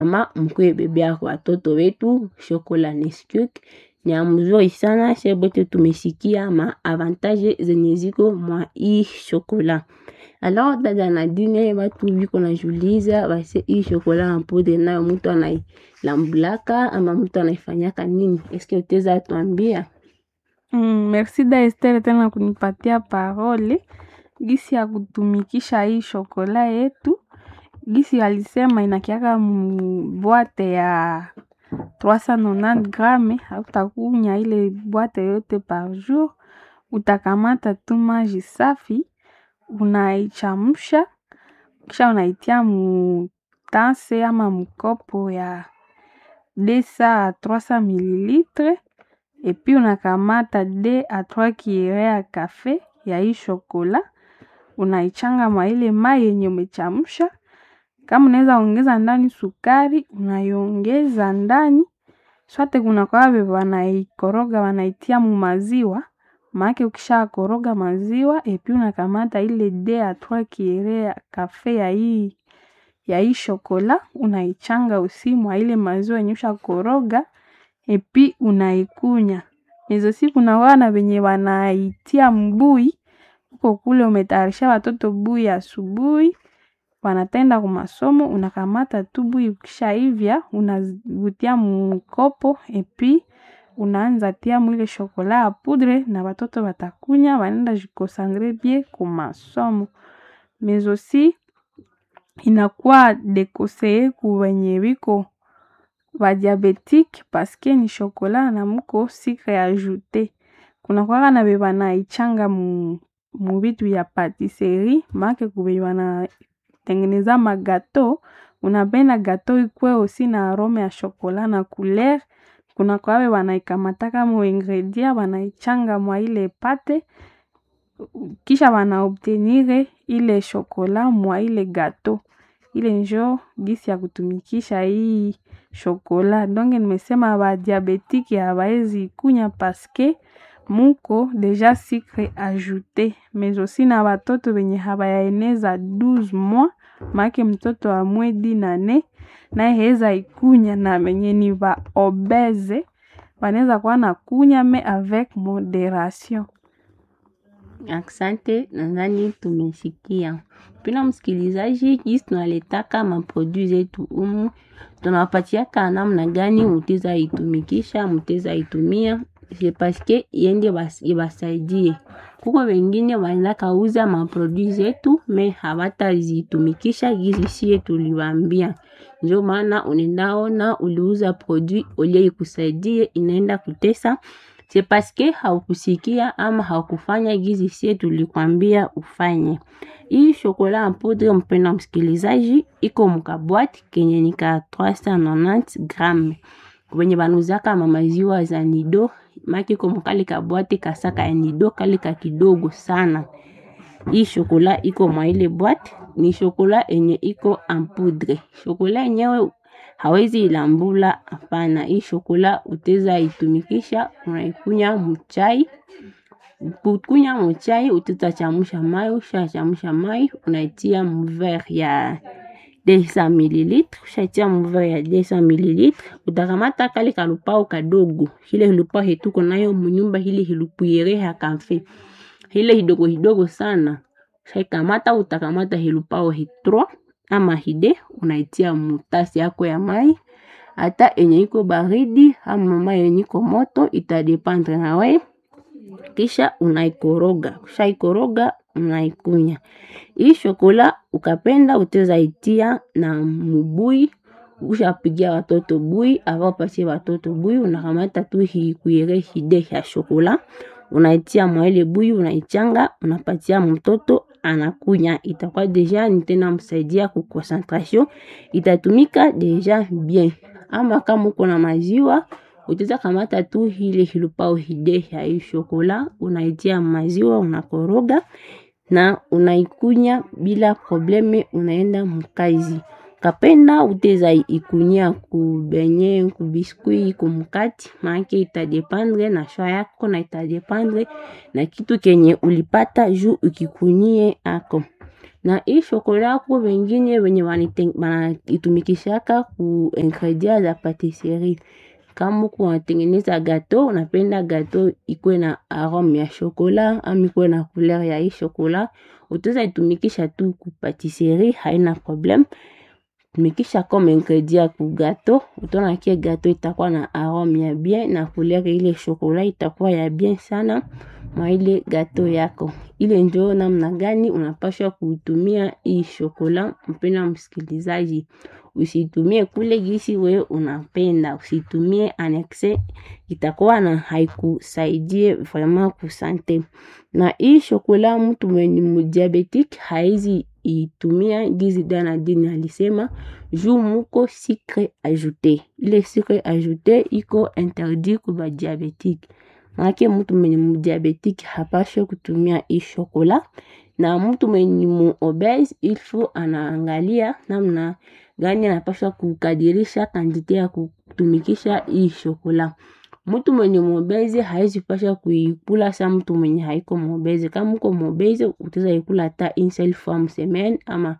Ama mkuye bebea kwa watoto wetu chocolat Nesquik ni ya mzuri sana. Shebote tumesikia ma avantage zenye ziko mwa hii chocolat. Alors dada Nadine watu biko na juliza basi hii chocolat en poudre nayo mtu anailambulaka ama mtu anaifanyaka nini? Eske utaweza tuambia? Merci da Esther tena kunipatia parole. Gisi ya kutumikisha hii chocolat yetu. Gisi alisema inakiaka boite ya 390 grame. Utakunya ile boite yote par jour. Utakamata tu maji safi. Unaichamusha. Kisha unaitia mutanse ama mkopo ya 200 à 300 ml. Et puis unakamata 2 à 3 cuillères ya kafe ya hii chocolat. Unaichanga mwa ile mai yenye umechamsha. Kama unaweza ongeza ndani sukari, unaiongeza ndani. Swate kuna kwa wanaikoroga wanaitia mu maziwa. Maana ukisha koroga maziwa, epi unakamata ile 2 à 3 cuillères ya kafe ya hii chocolat, unaichanga usi mwa ile maziwa yenye ushakoroga, epi unaikunya. Hizo siku na wana wenye wanaitia mbui, uko kule umetayarisha watoto bui asubuhi, wanatenda kwa masomo, unakamata tu bui ukishaivya, unavutia mkopo, epi unaanza tia mwile chocolat à poudre na watoto watakunya, wanaenda jikosandre bien kwa masomo. Mais aussi inakuwa déconseillé ku wenye wiko wa diabétique parce que ni chocolat na muko sucre ajouté. Kuna kwa na beba na ichanga mu vitu ya patisserie, maana kubeba wana tengeneza magato, unapenda gato ikwe aussi na arome ya chocolat na couleur. Kuna kwa wanaikamata kama ingredient wanaichanga mwa ile pate, kisha wana obtenir ile chocolat mwa ile gato. Ile njo gisi ya kutumikisha hii chocolat. Donc nimesema ba diabétique hawaezi kunya parce que muko déjà sucre ajouté. Mais aussi na watoto wenye hawayaeneza 12 mois, maana mtoto wa mwezi 8 na heza ikunya, na wenye ni ba obese wanaweza kuwa na kunya mais avec modération. Asante, nadhani tumesikia. Pina msikilizaji, jinsi tunaletaka maproduit zetu umu, tunawapatia namna gani mteza itumikisha, mteza itumia, c'est parce que yende ibasaidie. Kuko wengine wanaenda kauza maproduit zetu me hawatazitumikisha gizi sie tuliwaambia. Ndio maana unaenda uliuza produit olie ikusaidie inaenda kutesa. C'est parce que haukusikia ama haukufanya gizi sie tulikwambia ufanye. Hii chocolat en poudre mpenda msikilizaji iko mkabwati kenye nika 390 gram. Kwenye banuzaka mamaziwa za Nido, maki iko mkali kabwati kasaka ya Nido kali ka kidogo sana. Hii chocolat iko mwa ile boîte ni chocolat enye iko en poudre. Chocolat yenyewe hawezi ilambula hapana. Hii chocolat uteza itumikisha, unaikunya mchai. Kukunya mchai utatachamusha mai, ushachamusha mai, unaitia mverre ya 200 ml, ushatia mverre ya 200 ml, utakamata kale kalupao kadogo. Hile hilupao hetuko nayo munyumba, hile hilupuyere ya kamfe. Hile hidogo hidogo sana. Ushakamata utakamata hilupao hitro ama hide, unaitia mutasi yako ya mai. Hata enye iko baridi ama mai enye iko moto itadependre na wewe. Kisha unaikoroga. Kisha ikoroga unaikunya. Hii chocolat ukapenda uteza itia na mbui. Ushapigia watoto bui, avapatie watoto bui, unakamata tu hii kuyere hide ya chocolat. Unaitia mwa ile bui, unaichanga, unapatia mtoto anakunya. Itakuwa deja nitena msaidia ku concentration. Itatumika deja bien. Ama kama uko na maziwa, utaweza kamata tu hile hilupao hide ya hii chocolat, unaitia maziwa, unakoroga na unaikunya bila probleme, unaenda mkazi. Kapenda uteza ikunya kubenye, kubiskuit, kumukati, maanake itadependre na choix yako na itadependre na kitu kenye ulipata juu ukikunyie ako. Na hii shokola kwa wengine wenye wanaitumikishaka ku ingredient za patisserie. Kama kunatengeneza gato, unapenda gato ikuwe na arome ya shokola ama ikuwe na couleur ya hii shokola, utaweza itumikisha tu ku patisserie, haina problem. Tumikisha comme ingredient ku gato, utaona kia gato itakuwa na arome ya bien na couleur ile shokola itakuwa ya bien sana mwa ile gato yako. Ile ndio namna gani unapaswa kutumia hii shokola. Mpenda msikilizaji, usitumie kule gisi we unapenda, usitumie annexe, itakuwa na haikusaidie vraiment ku sante. Na hii shokola mtu mwenye diabetic haizi itumia gizi dana dini alisema juu muko sucre ajouté. Ile sucre ajouté iko interdit kwa diabetic. Maana mtu mwenye diabetic hapaswi kutumia hii shokola, na mtu mwenye obese il faut anaangalia namna gani anapaswa kukadirisha kantite ya kutumikisha hii shokola. Mtu mwenye obese haizi pasha kuikula sa mtu mwenye haiko obese. Kama uko obese utaweza ikula hata une seule fois semaine ama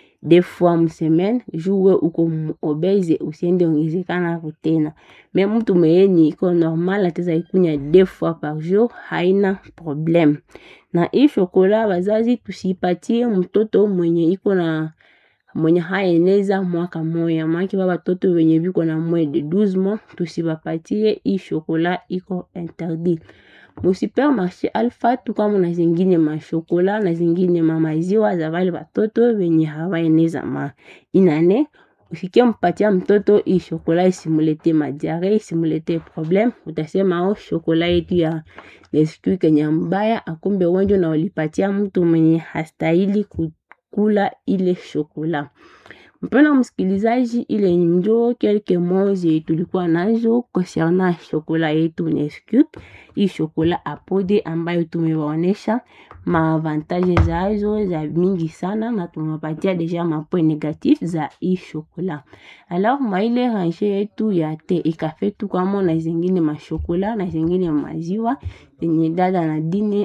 2 fois semaine, juwe uko obese usiende ongezekana tena. Mais mtu mwenye iko normal ataweza ikunya 2 fois par jour, haina problem. Na hii shokola wazazi tusipatie mtoto mwenye iko na mwenye haeneza mwaka moya. Maki baba toto wenye biko na moins de 12 mois tusibapatie hii shokola, iko interdit. Mu supermarché Alpha tu kama na zingine mashokola na zingine maziwa za wale watoto wenye hawaeneza inane, usikie mpatia mtoto hii shokola isimulete madiare, isimulete problem. Utasema shokola yetu ya Nesquik Kenya mbaya, akumbe wenjo na ulipatia mtu mwenye hastahili kula ile shokola. Mpena msikilizaji, ile njo quelques mots tulikuwa nazo concernant shokola yetu Nesquik. Hii shokola apode ambayo tumewaonesha maavantage zazo za mingi sana, na tumepatia deja mapoint negatif za hii shokola. Alors maile range yetu ya te ikafe tu kama na zingine mashokola na zingine maziwa yenye dada na dine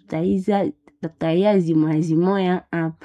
atatutaiza zimazimoya hapa.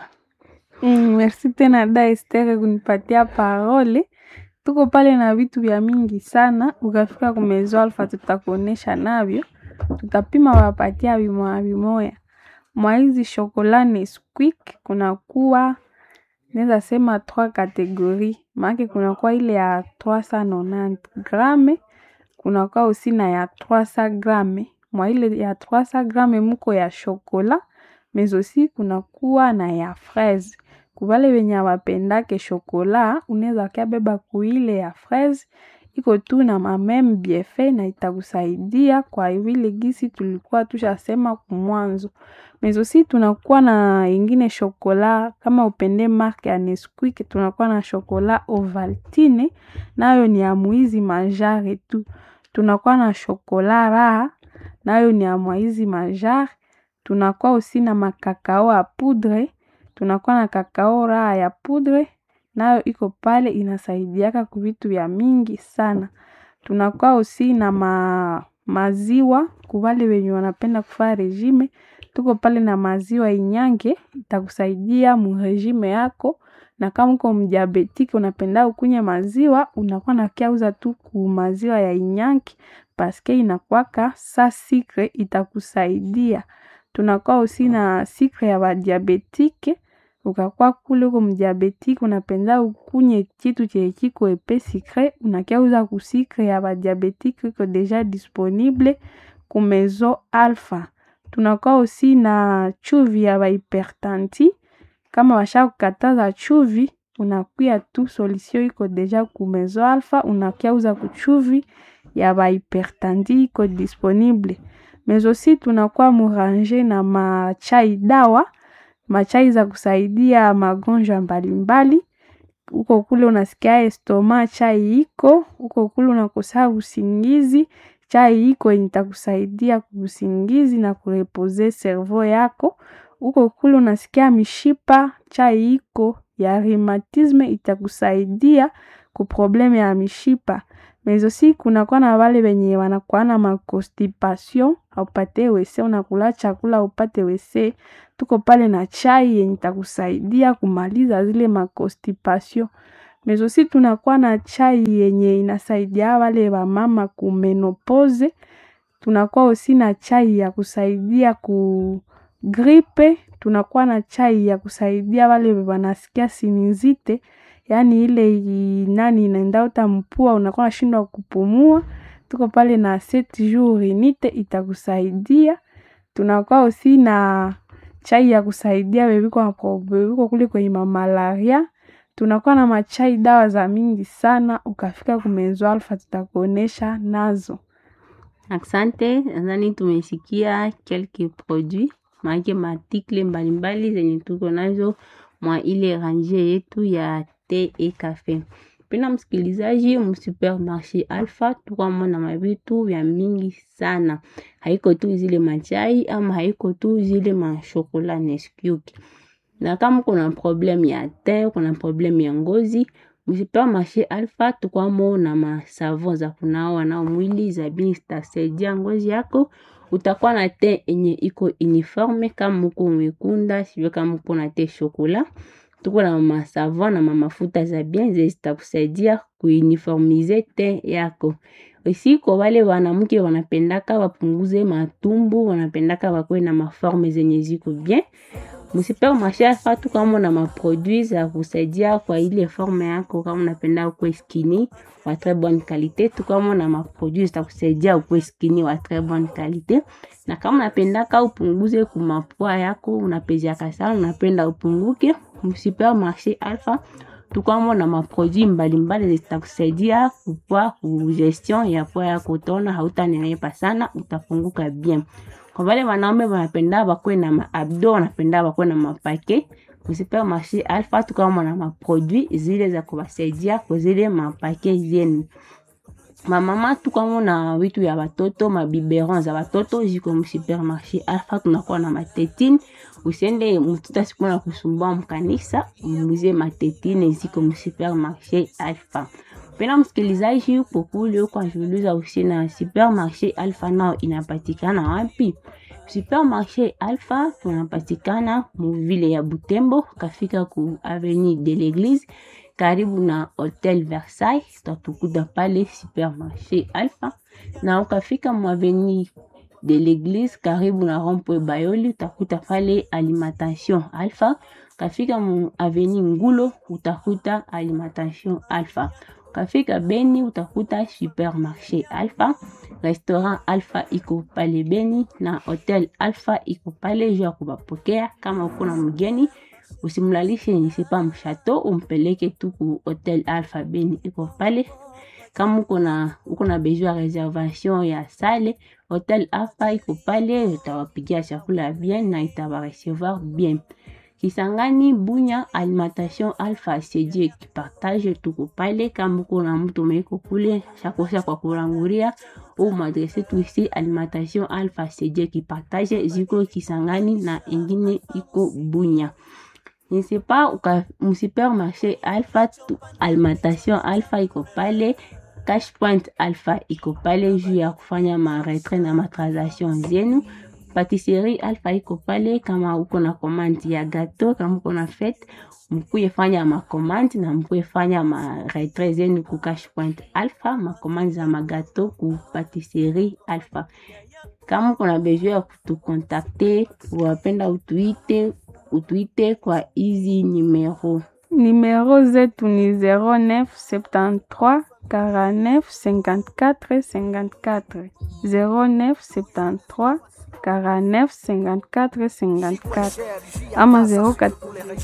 Merci tena da Esther kunipatia parole. Tuko pale na vitu vya mingi sana, ukafika kumezo Alpha tutakuonesha navyo. Tutapima wapatia vimoya. Mwa hizi shokola Nesquik kuna kuwa neza sema 3 kategori. Maana kuna kuwa ile ya 390 grame, kuna kuwa usina ya 300 grame. Mwa ile ya 300 grame muko ya shokola, mezosi kuna kuwa na ya fraise. Kubale wenye wapendake shokola, unaweza kabeba kuile ya fraise, iko tu na mameme bienfait na itakusaidia kwa vile gisi tulikuwa tushasema kumwanzo. Mezosi tunakuwa na ingine shokola, kama upende marke ya Nesquik, tunakuwa na shokola Ovaltine, nayo ni ya muizi majare tu. Tunakuwa na shokola raha, nayo ni ya muizi majare. Tunakuwa usi na makakao ya poudre, tunakuwa na kakao raha ya poudre, nayo iko pale inasaidiaka kuvitu ya mingi sana. Tunakuwa usi na maziwa, kubale wenye wanapenda kufaa regime, tuko pale na maziwa inyange, itakusaidia mu regime yako. Na kama uko mdiabetiki unapenda ukunye maziwa, unakuwa na kiauza tu ku maziwa ya inyange, paske inakuwaka sa sikre itakusaidia. Tunakuwa usi na sikre ya diabetike, ukakuwa kule uko mdiabetiki unapenda ukunye kitu chekiko epe sikre, unakiauza ku sikre ya diabetike iko deja disponible ku Maison Alpha. Tunakuwa usi na chuvi ya hypertensi. Kama washa kukataza chuvi, unakuya tu solution iko deja ku Maison Alpha, unakiauza kuchuvi ya hypertensi iko disponible. Mezosi tunakuwa murange na machai dawa, machai za kusaidia magonjwa mbalimbali. Uko kule unasikia estoma, chai iko. Uko kule unakosa usingizi, chai iko itakusaidia kusingizi na kurepoze cerveau yako. Uko kule unasikia mishipa, chai iko ya rheumatisme itakusaidia ku probleme ya mishipa. Mais aussi kunakuwa na wale wenye wanakuwa na constipation, haupate wese, unakula chakula upate wese, tuko pale na chai yenye itakusaidia kumaliza zile constipation. Mais aussi tunakuwa na chai yenye inasaidia wale wa mama ku menopause. Tunakuwa aussi na chai ya kusaidia ku gripe. Tunakuwa na chai ya kusaidia wale wanasikia sinizite, yani ile nani inaenda utampua unakuwa unashindwa kupumua. Tuko pale na 7 jours unite itakusaidia. Tunakuwa aussi na chai ya kusaidia bebiko kule kwenye malaria. Tunakuwa na machai dawa za mingi sana, ukafika kumezo alfa tutakuonesha nazo. Asante, nadhani tumesikia quelques produits, maana maartikle mbalimbali zenye tuko nazo mwa ile range yetu ya te e kafe. Pena msikilizaji, msupermarché Alpha tuko na mavitu vya mingi sana. Haiko tu zile machai ama haiko tu zile chocolat Nesquik. Na kama kuna problem ya te, kuna problem ya ngozi, msupermarché Alpha tuko na masavon za kunawa na mwili za bien zitasaidia ngozi yako. Utakuwa na te enye iko uniforme kama uko mwekunda, sivyo kama uko na te chocolat. Tuko na masavon na mafuta za bien zitakusaidia kuuniformize te yako. Aussi kwa wale wanamke wanapendaka wapunguze matumbu, wanapendaka wakoe na maforme zenye ziko bien, msupermarché Alpha tuko na maproduits za kusaidia kwa ile forme yako. Kama unapenda ukwe skinny wa très bonne qualité, tuko na maproduits za kusaidia ukwe skinny wa très bonne qualité. Na kama unapendaka upunguze kumapua yako, unapeziaka sana, unapenda upunguke, msupermarché Alpha tuko na maproduits mbalimbali zitakusaidia kwa gestion ya poa yako. Utaona hautanenepa sana, utapunguka bien. Kwa wale wanaume wanapenda bakwe na maabdo, wanapenda bakwe na mapake, msupermarché Alpha tuko na maproduits zile za kuwasaidia kwa zile mapake zenu. Mama tuko na vitu ya watoto, mabiberon za watoto ziko msupermarché Alpha. Tunakuwa na matetine, usiende mtoto siku na kusumbua mkanisa, umuzie matetine ziko msupermarché Alpha. Pena msikilizaji ukokule uko anjuluza usina supermarché Alpha nao inapatikana wapi? Supermarché Alpha tunapatikana mu ville ya Butembo, kafika ku avenue de l'Église karibu na Hotel Versailles, tutakuta pale supermarché Alpha. Na ukafika mu avenue de l'Église karibu na rond-point Bayoli, utakuta pale alimentation Alpha. Kafika mu avenue Ngulo utakuta alimentation Alpha. Kafika Beni utakuta supermarché Alpha. Restaurant Alpha iko pale Beni na Hotel Alpha iko pale jua kubapokea. Kama uko na mgeni usimlalishe nisipa mshato, umpeleke tu ku Hotel Alpha Beni iko pale. Kama uko na besoin reservation ya salle, Hotel Alpha iko pale, utawapigia chakula bien na itabarecevoir bien. Kisangani Bunya alimentation Alpha CJ qui partage tuko pale. Kama kuna mtu meko kule shakosha kwa kuranguria au madresse tu ici alimentation Alpha CJ qui partage ziko Kisangani na ingine iko Bunya. Nisipa msupermarché Alpha alimentation Alpha iko pale. Cash Point Alpha iko pale juu ya kufanya ma retrait na ma transaction zenu. Patisserie Alpha iko pale kama uko na commande ya gâteau, kama uko na fête, mkuye fanya ma commande na mkuye fanya ma retrait zenu ku Cash Point Alpha, ma commande za ma gâteau ku Patisserie Alpha. Kama uko na besoin ya kutukontakte, wapenda utuite kwa hizi numero zetu ni 0973 49 54 54 0973 49 54 54 ama 04